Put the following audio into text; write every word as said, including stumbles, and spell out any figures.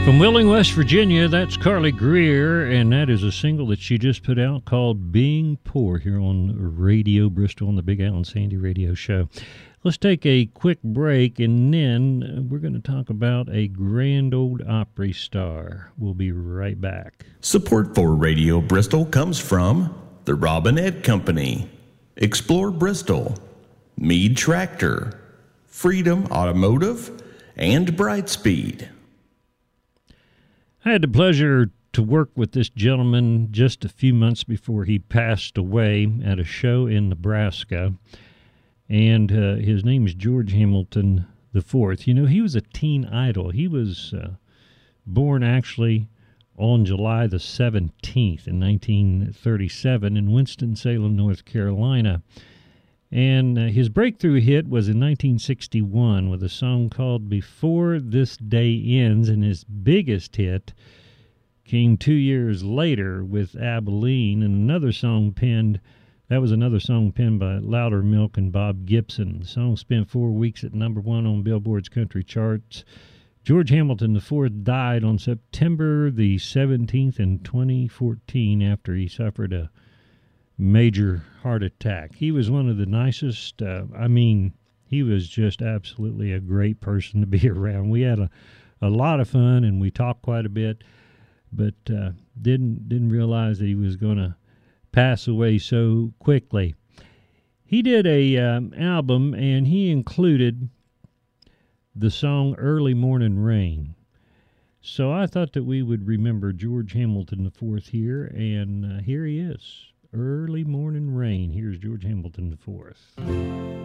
From Wheeling, West Virginia, that's Carly Greer, and that is a single that she just put out called Being Poor here on Radio Bristol on the Big Al and Sandy Radio Show. Let's take a quick break, and then we're going to talk about a grand old Opry star. We'll be right back. Support for Radio Bristol comes from the Robin Ed Company, Explore Bristol, Meade Tractor, Freedom Automotive, and Brightspeed. I had the pleasure to work with this gentleman just a few months before he passed away at a show in Nebraska, and uh, his name is George Hamilton the Fourth. You know, he was a teen idol. He was uh, born actually on July the seventeenth in nineteen thirty-seven in Winston-Salem, North Carolina. And uh, his breakthrough hit was in nineteen sixty-one with a song called Before This Day Ends, and his biggest hit came two years later with Abilene, and another song penned, that was another song penned by Loudermilk and Bob Gibson. The song spent four weeks at number one on Billboard's country charts. George Hamilton the Fourth died on September the seventeenth in twenty fourteen after he suffered a major heart attack. He was one of the nicest, uh, I mean, he was just absolutely a great person to be around. We had a, a lot of fun, and we talked quite a bit, but uh, didn't didn't realize that he was going to pass away so quickly. He did a um, album, and he included the song Early Morning Rain. So I thought that we would remember George Hamilton the Fourth here, and uh, here he is. Early Morning Rain. Here's George Hamilton the Fourth.